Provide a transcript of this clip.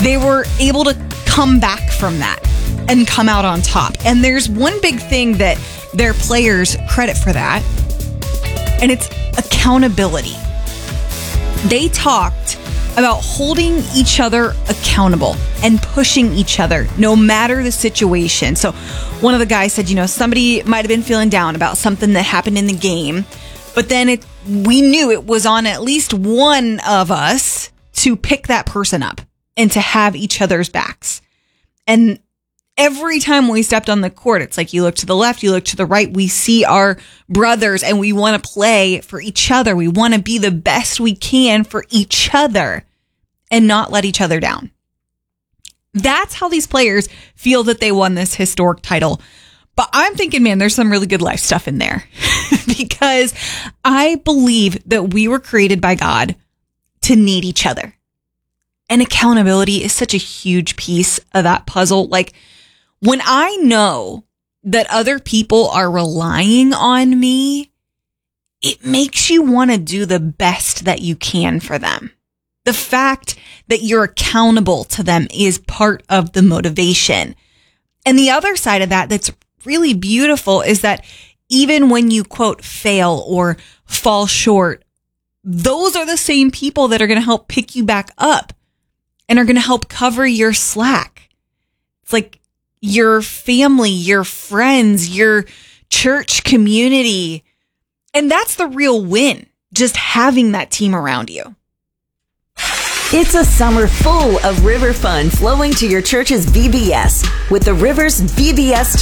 they were able to come back from that and come out on top. And there's one big thing that their players credit for that, and it's accountability. They talked about holding each other accountable and pushing each other no matter the situation. So one of the guys said, somebody might have been feeling down about something that happened in the game, but then we knew it was on at least one of us to pick that person up and to have each other's backs. And every time we stepped on the court, it's like you look to the left, you look to the right, we see our brothers and we want to play for each other. We want to be the best we can for each other and not let each other down. That's how these players feel that they won this historic title. But I'm thinking, man, there's some really good life stuff in there because I believe that we were created by God to need each other. And accountability is such a huge piece of that puzzle. Like, when I know that other people are relying on me, it makes you want to do the best that you can for them. The fact that you're accountable to them is part of the motivation. And the other side of that that's really beautiful is that even when you, quote, fail or fall short, those are the same people that are going to help pick you back up and are going to help cover your slack. It's like your family, your friends, your church community. And that's the real win, just having that team around you. It's a summer full of river fun flowing to your church's VBS with the Rivers VBS